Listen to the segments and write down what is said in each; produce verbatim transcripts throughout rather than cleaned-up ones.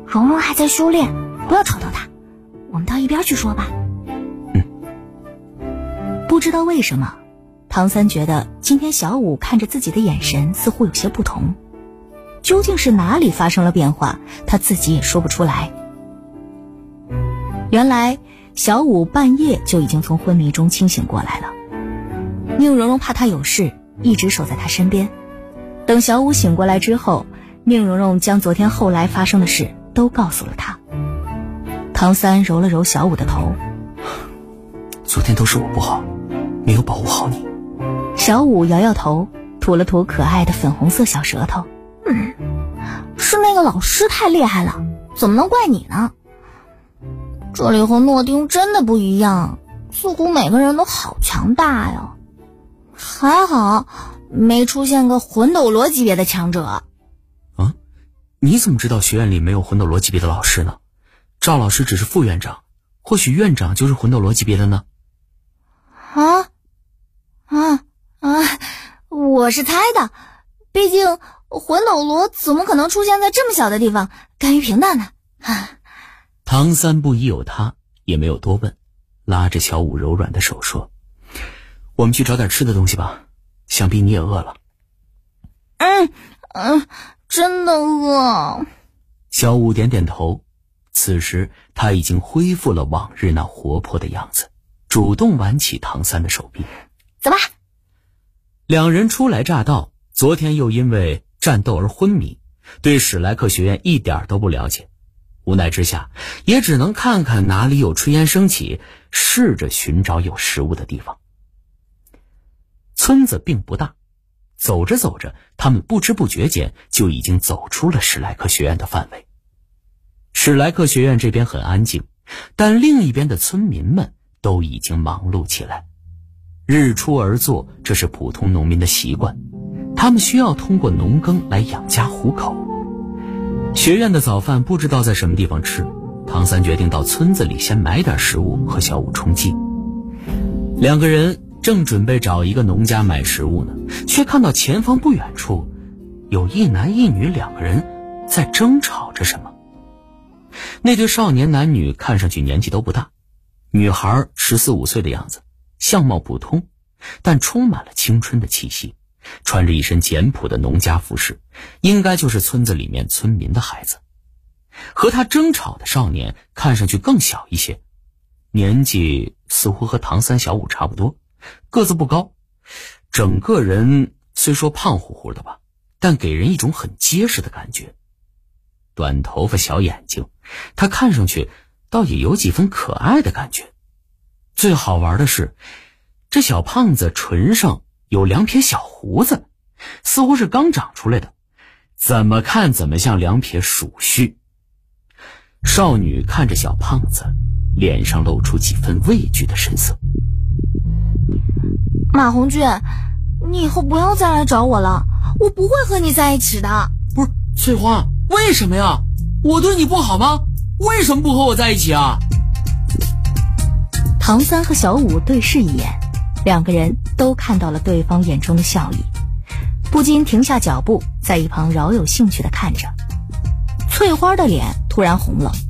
蓉蓉还在修炼，不要吵到她，我们到一边去说吧。 嗯。 不知道为什么，唐三觉得今天小五看着自己的眼神似乎有些不同，究竟是哪里发生了变化，他自己也说不出来。原来小五半夜就已经从昏迷中清醒过来了，宁荣荣怕他有事，一直守在他身边。等小五醒过来之后，宁荣荣将昨天后来发生的事都告诉了他。唐三揉了揉小五的头， 昨天都是我不好，没有保护好你。 小五摇摇头，吐了吐可爱的粉红色小舌头。嗯，是那个老师太厉害了，怎么能怪你呢？这里和诺丁真的不一样，似乎每个人都好强大呀。还好没出现个魂斗罗级别的强者。 啊，你怎么知道学院里没有魂斗罗级别的老师呢？赵老师只是副院长，或许院长就是魂斗罗级别的呢。 啊啊啊！我是猜的，毕竟魂斗罗怎么可能出现在这么小的地方，甘于平淡呢？啊！ 唐三不疑有他，也没有多问，拉着小五柔软的手说：“我们去找点吃的东西吧，想必你也饿了。” 嗯嗯，真的饿。 小五点点头，此时他已经恢复了往日那活泼的样子，主动挽起唐三的手臂。 走吧。 两人初来乍到，昨天又因为战斗而昏迷，对史莱克学院一点都不了解。无奈之下，也只能看看哪里有炊烟升起，试着寻找有食物的地方。村子并不大，走着走着，他们不知不觉间就已经走出了史莱克学院的范围。史莱克学院这边很安静，但另一边的村民们都已经忙碌起来。日出而作，这是普通农民的习惯，他们需要通过农耕来养家糊口。学院的早饭不知道在什么地方吃，唐三决定到村子里先买点食物和小五充饥。两个人正准备找一个农家买食物呢，却看到前方不远处有一男一女两个人在争吵着什么。那对少年男女看上去年纪都不大，女孩十四五岁的样子，相貌普通，但充满了青春的气息，穿着一身简朴的农家服饰，应该就是村子里面村民的孩子。和他争吵的少年看上去更小一些，年纪似乎和唐三小五差不多，个子不高，整个人虽说胖乎乎的吧，但给人一种很结实的感觉。短头发小眼睛，他看上去倒也有几分可爱的感觉。最好玩的是，这小胖子唇上有两撇小胡子，似乎是刚长出来的，怎么看怎么像两撇鼠须。少女看着小胖子，脸上露出几分畏惧的神色。 马红俊，你以后不要再来找我了，我不会和你在一起的。 不是，翠花，为什么呀？我对你不好吗？为什么不和我在一起啊？ 唐三和小五对视一眼，两个人都看到了对方眼中的笑意，不禁停下脚步，在一旁饶有兴趣地看着。翠花的脸突然红了。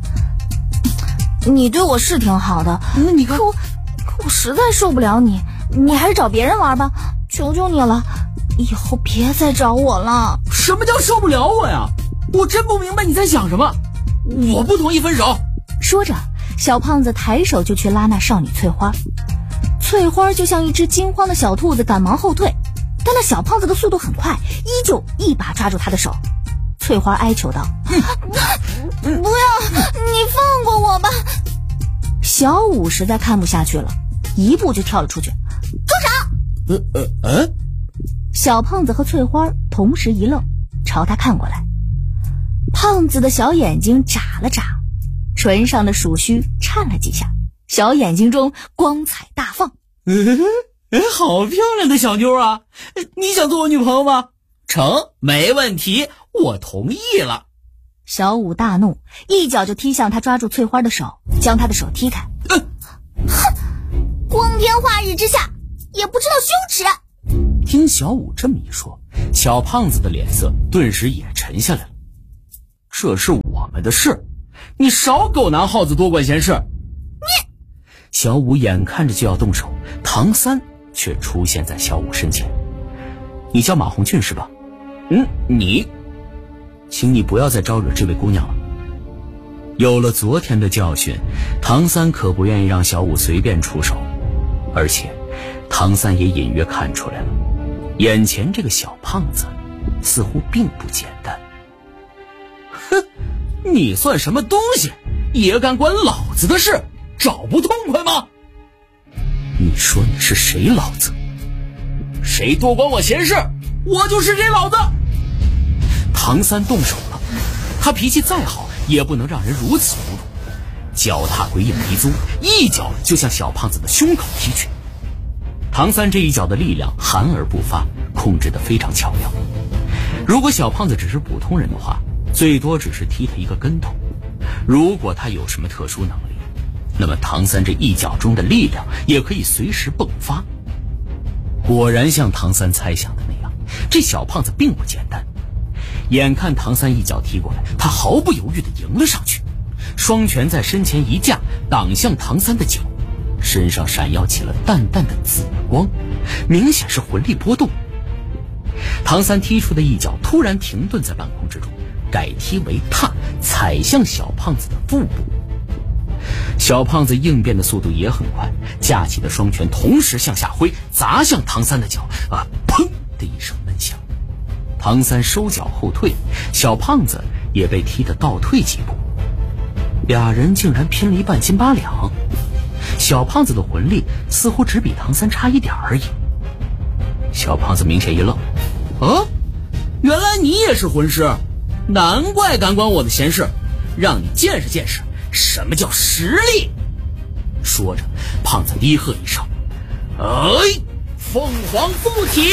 你对我是挺好的， 嗯，你看可我可我实在受不了你，你还是找别人玩吧，求求你了，以后别再找我了。 什么叫受不了我呀？我真不明白你在想什么，我不同意分手。 说着，小胖子抬手就去拉那少女翠花，翠花就像一只惊慌的小兔子赶忙后退，但那小胖子的速度很快，依旧一把抓住她的手。翠花哀求道：不要，你放过我吧。小五实在看不下去了，一步就跳了出去。住手！ 呃呃呃！ 小胖子和翠花同时一愣，朝他看过来。胖子的小眼睛眨了眨，唇上的鼠须颤了几下，小眼睛中光彩大放。 呃，好漂亮的小妞啊！你想做我女朋友吗？成，没问题，我同意了。 小五大怒，一脚就踢向他抓住翠花的手，将他的手踢开。 呃、 哼，光天化日之下也不知道羞耻。 听小五这么一说，小胖子的脸色顿时也沉下来了。这是我们们的事，你少狗拿耗子多管闲事。 你， 小五眼看着就要动手，唐三却出现在小五身前。你叫马红俊是吧？嗯，你，请你不要再招惹这位姑娘了。有了昨天的教训，唐三可不愿意让小五随便出手，而且唐三也隐约看出来了，眼前这个小胖子似乎并不简单。哼，你算什么东西，也敢管老子的事，找不痛快吗？你说你是谁老子？谁多管我闲事，我就是谁老子。唐三动手了，他脾气再好也不能让人如此侮辱，脚踏鬼影鼻足，一脚就向小胖子的胸口踢去。唐三这一脚的力量含而不发，控制得非常巧妙。如果小胖子只是普通人的话，最多只是踢他一个跟头。如果他有什么特殊能力，那么唐三这一脚中的力量也可以随时迸发。果然像唐三猜想的那样，这小胖子并不简单。眼看唐三一脚踢过来，他毫不犹豫地迎了上去，双拳在身前一架，挡向唐三的脚，身上闪耀起了淡淡的紫光，明显是魂力波动。唐三踢出的一脚突然停顿在半空之中，改踢为踏，踩向小胖子的腹部。小胖子应变的速度也很快，架起的双拳同时向下挥，砸向唐三的脚，啊，砰的一声闷响。唐三收脚后退，小胖子也被踢得倒退几步，俩人竟然拼了一半斤八两。小胖子的魂力似乎只比唐三差一点而已。小胖子明显一愣，啊，原来你也是魂师，难怪敢管我的闲事，让你见识见识什么叫实力。说着，胖子低喝一声，哎，凤凰附体！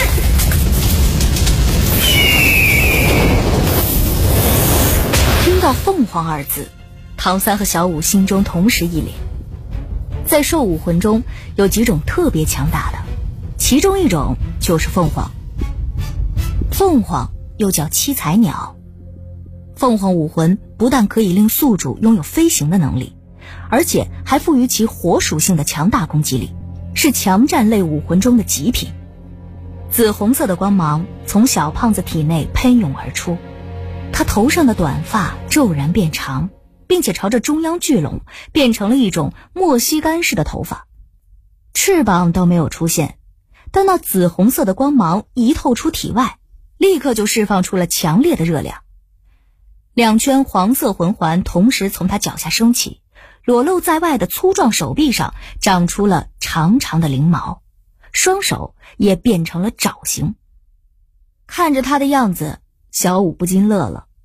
听到凤凰二字，唐三和小五心中同时一凛。在兽武魂中有几种特别强大的，其中一种就是凤凰。凤凰又叫七彩鸟，凤凰武魂不但可以令宿主拥有飞行的能力，而且还赋予其火属性的强大攻击力，是强战类武魂中的极品。紫红色的光芒从小胖子体内喷涌而出，他头上的短发骤然变长，并且朝着中央聚拢，变成了一种莫西干式的头发。翅膀都没有出现，但那紫红色的光芒一透出体外，立刻就释放出了强烈的热量。两圈黄色魂环同时从他脚下升起，裸露在外的粗壮手臂上长出了长长的翎毛，双手也变成了爪形。看着他的样子，小五不禁乐了。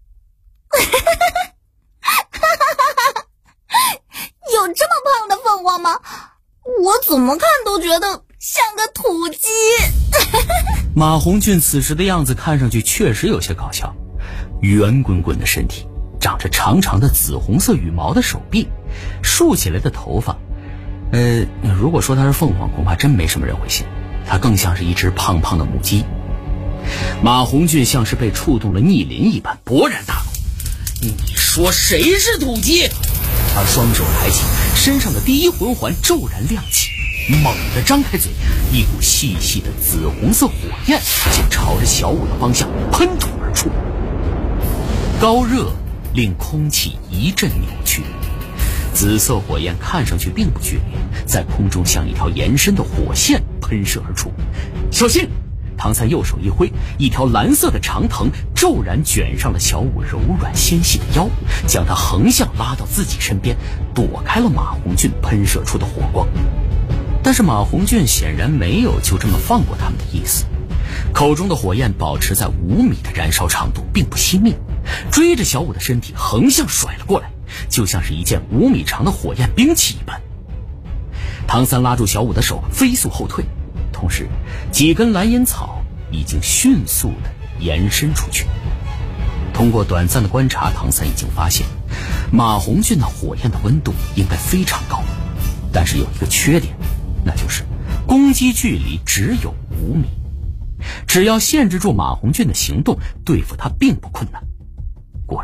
有这么胖的凤凰吗？我怎么看都觉得像个土鸡。 马红俊此时的样子看上去确实有些搞笑，圆滚滚的身体，长着长长的紫红色羽毛的手臂，竖起来的头发。呃，如果说他是凤凰，恐怕真没什么人会信，他更像是一只胖胖的母鸡。马红俊像是被触动了逆鳞一般，勃然大怒。你说谁是土鸡？他双手抬起，身上的第一魂环骤然亮起，猛地张开嘴，一股细细的紫红色火焰就朝着小五的方向喷吐而出。高热令空气一阵扭曲，紫色火焰看上去并不剧烈，在空中像一条延伸的火线喷射而出。小心！唐三右手一挥，一条蓝色的长藤骤然卷上了小五柔软纤细的腰，将他横向拉到自己身边，躲开了马红俊喷射出的火光。但是马红俊显然没有就这么放过他们的意思，口中的火焰保持在五米的燃烧长度，并不熄灭，追着小五的身体横向甩了过来，就像是一件五米长的火焰兵器一般。唐三拉住小五的手，飞速后退，同时几根蓝烟草已经迅速地延伸出去。通过短暂的观察，唐三已经发现马红俊那火焰的温度应该非常高，但是有一个缺点，那就是攻击距离只有五米。只要限制住马红俊的行动，对付他并不困难。果然，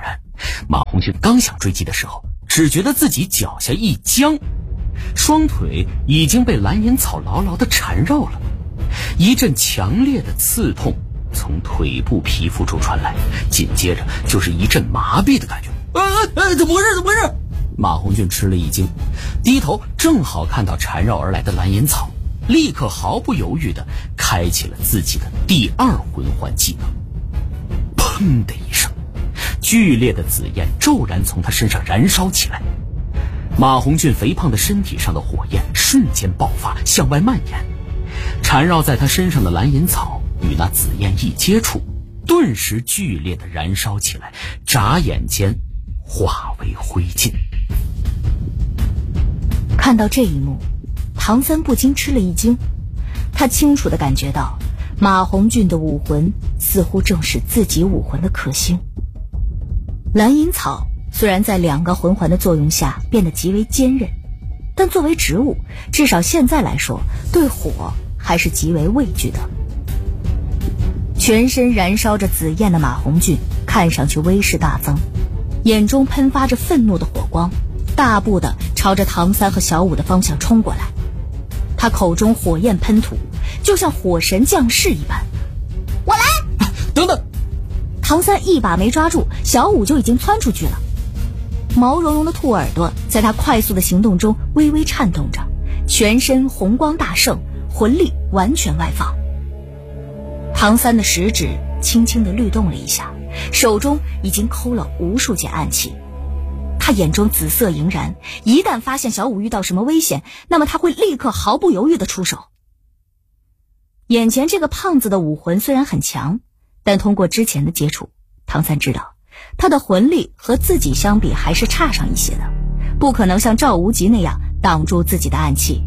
马红俊刚想追击的时候，只觉得自己脚下一僵，双腿已经被蓝银草牢牢地缠绕了，一阵强烈的刺痛从腿部皮肤处传来，紧接着就是一阵麻痹的感觉。啊啊！怎么回事？怎么回事？马红俊吃了一惊，低头正好看到缠绕而来的蓝银草，立刻毫不犹豫地开启了自己的第二魂环技能。砰的一声，剧烈的紫焰骤然从他身上燃烧起来。马红俊肥胖的身体上的火焰瞬间爆发，向外蔓延，缠绕在他身上的蓝银草与那紫焰一接触，顿时剧烈的燃烧起来，眨眼间化为灰烬。 看到这一幕，唐三不禁吃了一惊，他清楚地感觉到马红俊的武魂似乎正是自己武魂的克星。蓝银草虽然在两个魂环的作用下变得极为坚韧，但作为植物，至少现在来说，对火还是极为畏惧的。全身燃烧着紫焰的马红俊看上去威势大增，眼中喷发着愤怒的火光，大步地朝着唐三和小五的方向冲过来。他口中火焰喷吐，就像火神降世一般。我来！ 等等！ 唐三一把没抓住，小五就已经窜出去了。毛茸茸的兔耳朵在他快速的行动中微微颤动着，全身红光大盛，魂力完全外放。唐三的食指轻轻地律动了一下，手中已经抠了无数件暗器。他眼中紫色盈然，一旦发现小五遇到什么危险，那么他会立刻毫不犹豫地出手。眼前这个胖子的武魂虽然很强，但通过之前的接触，唐三知道他的魂力和自己相比还是差上一些的，不可能像赵无极那样挡住自己的暗器。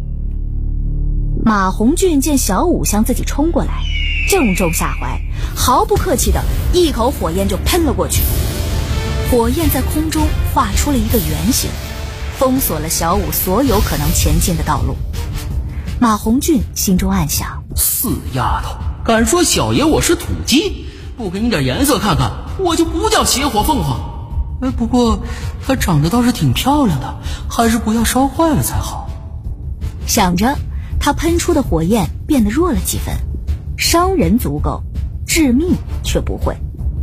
马红俊见小五向自己冲过来，正中下怀，毫不客气的一口火焰就喷了过去。火焰在空中画出了一个圆形，封锁了小五所有可能前进的道路。马红俊心中暗想， 死丫头，敢说小爷我是土鸡，不给你点颜色看看，我就不叫邪火凤凰。哎，不过她长得倒是挺漂亮的，还是不要烧坏了才好。 想着，他喷出的火焰变得弱了几分，伤人足够，致命却不会。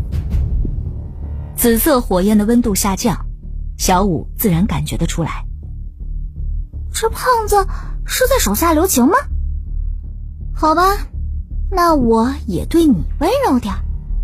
紫色火焰的温度下降，小五自然感觉得出来。 这胖子是在手下留情吗？好吧，那我也对你温柔点。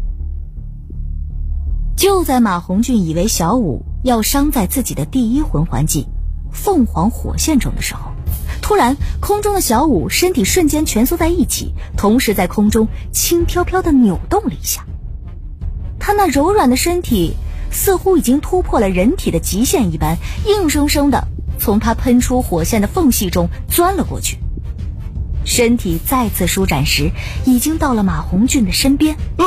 就在马红俊以为小五要伤在自己的第一魂环技凤凰火线中的时候，突然空中的小五身体瞬间蜷缩在一起，同时在空中轻飘飘地扭动了一下。他那柔软的身体似乎已经突破了人体的极限一般，硬生生地从他喷出火线的缝隙中钻了过去。身体再次舒展时，已经到了马红俊的身边。嗯、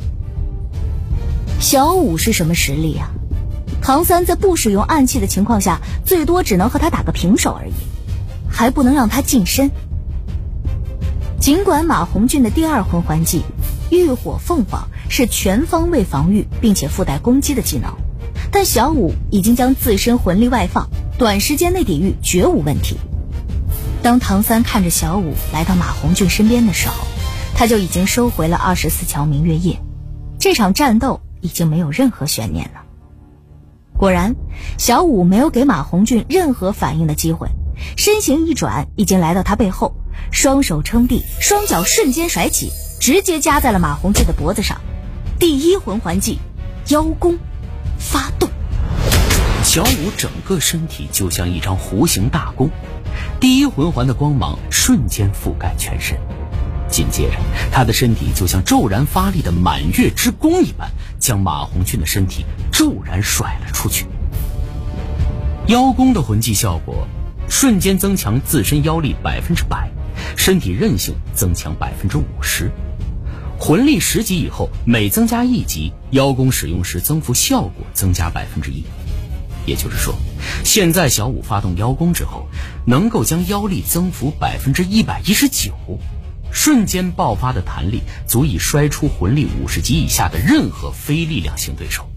小五是什么实力啊？唐三在不使用暗器的情况下，最多只能和他打个平手而已，还不能让他近身。尽管马红俊的第二魂环技浴火凤凰是全方位防御并且附带攻击的技能，但小五已经将自身魂力外放，短时间内抵御绝无问题。当唐三看着小五来到马红俊身边的时候，他就已经收回了二十四桥明月夜，这场战斗已经没有任何悬念了。果然，小五没有给马红俊任何反应的机会，身形一转，已经来到他背后，双手撑地，双脚瞬间甩起，直接夹在了马红俊的脖子上。第一魂环技妖弓发动， 小五整个身体就像一张弧形大弓，第一魂环的光芒瞬间覆盖全身，紧接着他的身体就像骤然发力的满月之弓一般，将马红俊的身体骤然甩了出去。妖弓的魂技效果瞬间增强自身妖力百分之百，身体韧性增强百分之五十。魂力十级以后，每增加一级，妖弓使用时增幅效果增加百分之一。也就是说，现在小五发动妖弓之后，能够将妖力增幅百分之一百一十九，瞬间爆发的弹力足以摔出魂力五十级以下的任何非力量型对手。